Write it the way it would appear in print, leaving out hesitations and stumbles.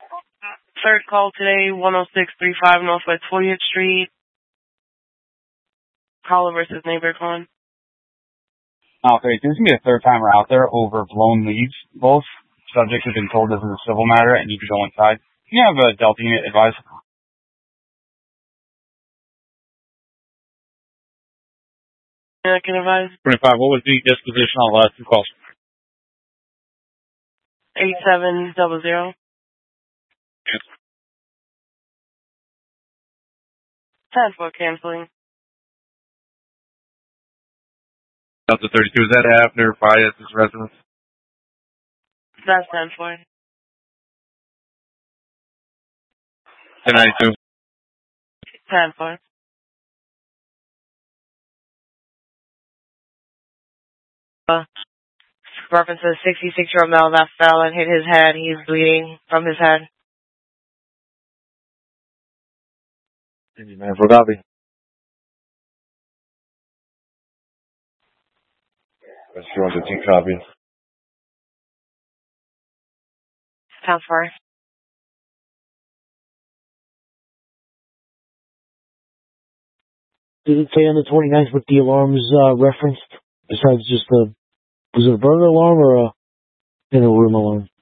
Third call today, 10635 Northwest 40th Street. Caller versus neighbor calling. Okay, this is going to be a third time we're out there over blown leaves. Both subjects have been told this is a civil matter and need to go inside. Can you have a Delta unit advise? Yeah, I can advise. 25, what was the disposition on the last two calls? 8700. Yes. 10 for canceling. Delta 32, is that after Bias's residence? That's 10 for. 1092. 10 for. References 66-year-old male that fell and hit his head. He's bleeding from his head. Thank you, man. For copy. That's 215 copy. 10 for. Did it say on the 29th what the alarms referenced? Besides just was it a burglar alarm or a in a room alarm?